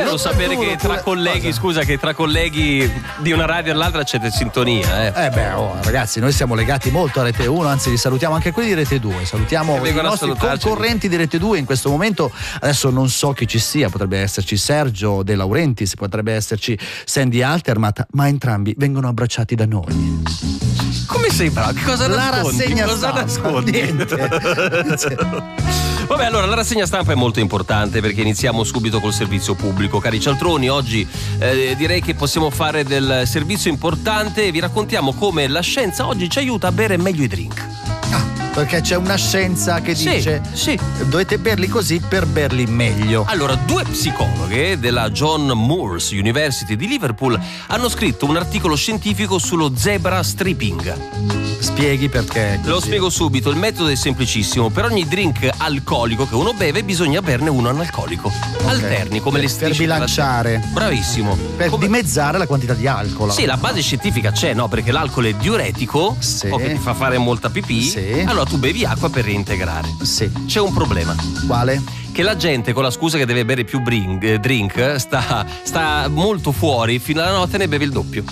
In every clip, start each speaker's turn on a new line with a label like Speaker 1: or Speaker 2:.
Speaker 1: bello sapere che tra colleghi, scusa, che tra colleghi di una radio e l'altra c'è sintonia.
Speaker 2: Ragazzi, noi siamo legati molto a Rete 1, anzi li salutiamo anche quelli di Rete 2. Salutiamo i nostri concorrenti di Rete 2 in questo momento. Adesso non so chi ci sia, potrebbe esserci Sergio De Laurentiis, potrebbe esserci Sandy Altermat, ma entrambi vengono abbracciati da noi.
Speaker 1: Come sei bravo? Che cosa nascondi?
Speaker 2: Cosa nascondi? Niente.
Speaker 1: Vabbè, allora la rassegna stampa è molto importante perché iniziamo subito col servizio pubblico. Cari cialtroni, oggi direi che possiamo fare del servizio importante e vi raccontiamo come la scienza oggi ci aiuta a bere meglio i drink.
Speaker 2: Perché c'è una scienza che dice dovete berli così per berli meglio.
Speaker 1: Allora, 2 psicologhe della John Moores University di Liverpool hanno scritto un articolo scientifico sullo zebra stripping.
Speaker 2: Spieghi perché? Così.
Speaker 1: Lo spiego subito, il metodo è semplicissimo. Per ogni drink alcolico che uno beve bisogna berne uno analcolico. Alterni come le strisce.
Speaker 2: Per bilanciare.
Speaker 1: Bravissimo.
Speaker 2: Per dimezzare la quantità di alcol.
Speaker 1: Sì, la base scientifica c'è, no? Perché l'alcol è diuretico, o che ti fa fare molta pipì.
Speaker 2: Sì.
Speaker 1: Allora tu bevi acqua per reintegrare.
Speaker 2: Sì.
Speaker 1: C'è un problema.
Speaker 2: Quale?
Speaker 1: Che la gente con la scusa che deve bere più drink sta molto fuori, fino alla notte ne beve il doppio.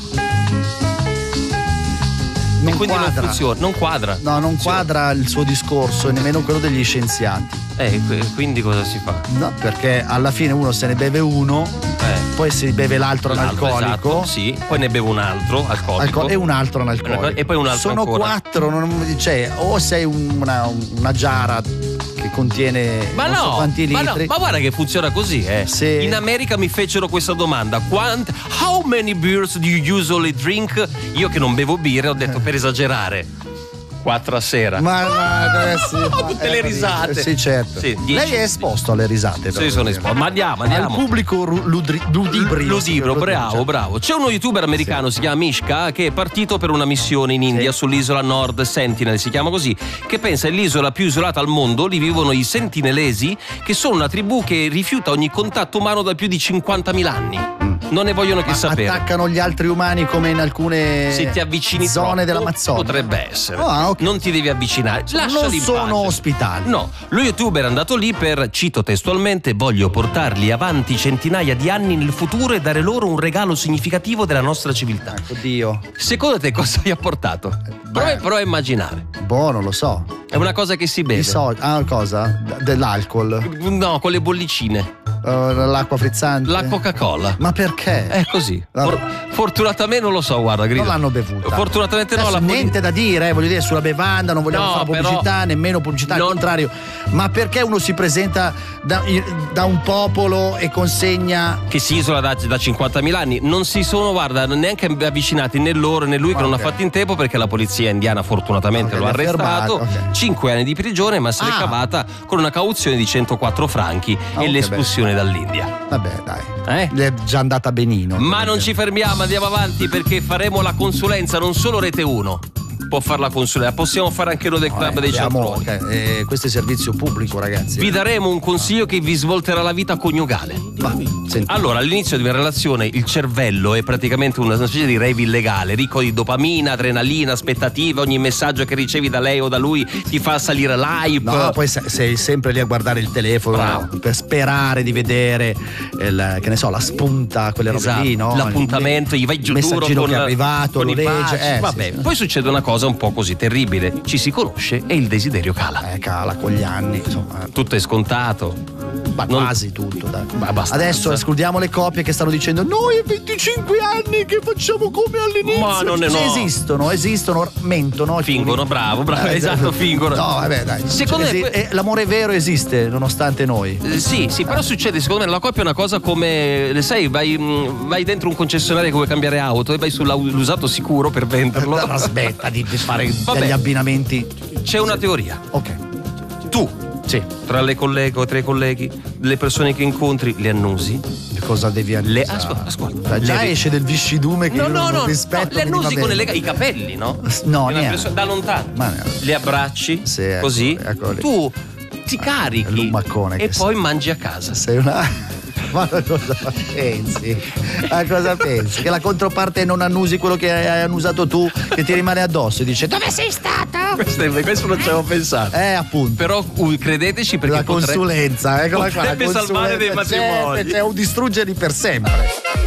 Speaker 2: Non
Speaker 1: quindi
Speaker 2: quadra.
Speaker 1: non funziona, non quadra.
Speaker 2: No, non quadra il suo discorso e nemmeno quello degli scienziati.
Speaker 1: Quindi cosa si fa?
Speaker 2: No, perché alla fine uno se ne beve uno, poi si beve l'altro analcolico.
Speaker 1: Esatto, sì, poi ne beve un altro alcolico.
Speaker 2: E un altro analcolico.
Speaker 1: E poi un altro
Speaker 2: Sono
Speaker 1: ancora.
Speaker 2: 4, cioè, o sei una giara che contiene non so quanti litri.
Speaker 1: Ma guarda che funziona così,
Speaker 2: Sì.
Speaker 1: In America mi fecero questa domanda: how many beers do you usually drink? Io che non bevo birra ho detto per esagerare 4 a sera. Tutte le risate.
Speaker 2: Sì, certo.
Speaker 1: Sì,
Speaker 2: Lei è esposto alle risate.
Speaker 1: Sì, sono esposto. Ma andiamo.
Speaker 2: Al pubblico ludibrio.
Speaker 1: Bravo. C'è uno youtuber americano, si chiama Mishka, che è partito per una missione in India sull'isola Nord Sentinel, si chiama così, che pensa è l'isola più isolata al mondo. Lì vivono i sentinelesi, che sono una tribù che rifiuta ogni contatto umano da più di 50.000 anni. Non ne vogliono che sapere.
Speaker 2: Attaccano gli altri umani come in alcune
Speaker 1: se ti avvicini
Speaker 2: zone
Speaker 1: troppo,
Speaker 2: dell'Amazzonia.
Speaker 1: Potrebbe essere.
Speaker 2: Okay.
Speaker 1: Non ti devi avvicinare. Lasciali in
Speaker 2: sono
Speaker 1: pace.
Speaker 2: ospitali.
Speaker 1: No, lo youtuber è andato lì per, cito testualmente, voglio portarli avanti centinaia di anni nel futuro e dare loro un regalo significativo della nostra civiltà.
Speaker 2: Oddio.
Speaker 1: Secondo te cosa gli ha portato? Prova a immaginare.
Speaker 2: Non lo so.
Speaker 1: È una cosa che si beve.
Speaker 2: Cosa? Dell'alcol?
Speaker 1: No, con le bollicine.
Speaker 2: L'acqua frizzante?
Speaker 1: La Coca-Cola.
Speaker 2: Ma perché?
Speaker 1: È così. Fortunatamente non lo so, guarda, Grido.
Speaker 2: Non l'hanno bevuta.
Speaker 1: Fortunatamente
Speaker 2: adesso niente da dire, voglio dire, sulla bevanda non vogliamo fare pubblicità, nemmeno pubblicità, al contrario. Ma perché uno si presenta da un popolo e consegna
Speaker 1: che si isola da 50.000 anni? Non si sono, guarda, neanche avvicinati né loro né lui, che non ha fatto in tempo, perché la polizia indiana fortunatamente lo ha arrestato. 5 anni di prigione, ma se l'è cavata con una cauzione di 104 franchi e l'espulsione dall'India.
Speaker 2: Vabbè, dai. È già andata benino.
Speaker 1: Ma non ci fermiamo, andiamo avanti, perché faremo la consulenza, non solo Rete 1 può fare la consulenza, possiamo fare anche lo del club dei cialtroni.
Speaker 2: Questo è servizio pubblico, ragazzi.
Speaker 1: Vi daremo un consiglio che vi svolterà la vita coniugale. Allora, all'inizio di una relazione il cervello è praticamente una specie di rave illegale, ricco di dopamina, adrenalina, aspettative, ogni messaggio che ricevi da lei o da lui ti fa salire l'hype.
Speaker 2: No, poi sei sempre lì a guardare il telefono per sperare di vedere che ne so, la spunta, quelle robe lì, no?
Speaker 1: L'appuntamento, gli vai giù duro
Speaker 2: messaggino che è arrivato, lo legge.
Speaker 1: Vabbè, poi succede una cosa un po' così terribile, ci si conosce e il desiderio cala.
Speaker 2: Cala con gli anni, insomma.
Speaker 1: Tutto è scontato.
Speaker 2: Quasi tutto, dai. Adesso escludiamo le coppie che stanno dicendo noi a 25 anni che facciamo come all'inizio.
Speaker 1: Ma non è
Speaker 2: esistono, mentono.
Speaker 1: Fingono, bravo, esatto, fingono.
Speaker 2: No, vabbè, dai.
Speaker 1: Secondo me
Speaker 2: l'amore vero esiste nonostante noi.
Speaker 1: Sì, però succede, secondo me, nella coppia è una cosa come, sai, vai dentro un concessionario che vuoi cambiare auto e vai sull'usato sicuro per venderlo.
Speaker 2: Aspetta di fare degli abbinamenti.
Speaker 1: C'è una teoria.
Speaker 2: Ok.
Speaker 1: Tu tra le colleghe o tra i colleghi, le persone che incontri le annusi?
Speaker 2: Cosa devi annusare?
Speaker 1: Ascolta.
Speaker 2: Già esce del viscidume che non rispetto.
Speaker 1: Le annusi con i capelli, no?
Speaker 2: No, niente.
Speaker 1: Da lontano. Le abbracci, così.
Speaker 2: Ecco.
Speaker 1: Tu ti carichi
Speaker 2: lumaccone
Speaker 1: e poi mangi a casa.
Speaker 2: Sei una Ma cosa pensi? Ma cosa pensi? Che la controparte non annusi quello che hai annusato tu, che ti rimane addosso e dice dove sei stato?
Speaker 1: Questo non ci avevo pensato.
Speaker 2: Appunto.
Speaker 1: Però credeteci, perché
Speaker 2: la consulenza, eccola qua.
Speaker 1: Potrebbe salvare dei matrimoni.
Speaker 2: C'è un distruggerli per sempre.